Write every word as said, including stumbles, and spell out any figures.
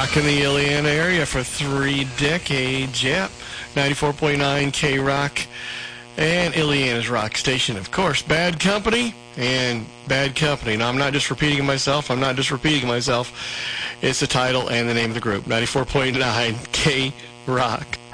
Rocking the Iliana area for three decades. Yep. ninety-four point nine K-Rock and Iliana's rock station, of course. Bad Company and Bad Company. Now, I'm not just repeating myself. I'm not just repeating myself. It's the title and the name of the group. ninety-four point nine K-Rock.